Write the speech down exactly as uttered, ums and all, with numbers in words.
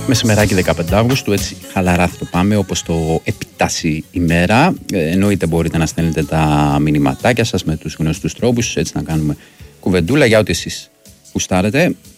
Μεσημεράκι δεκαπέντε Αυγούστου, έτσι χαλαρά θα το πάμε, όπως το επιτάσσει η μέρα. Ε, εννοείται μπορείτε να στέλνετε τα μηνυματάκια σας με τους γνωστούς τρόπους, έτσι να κάνουμε κουβεντούλα για ό,τι εσείς γουστάρετε.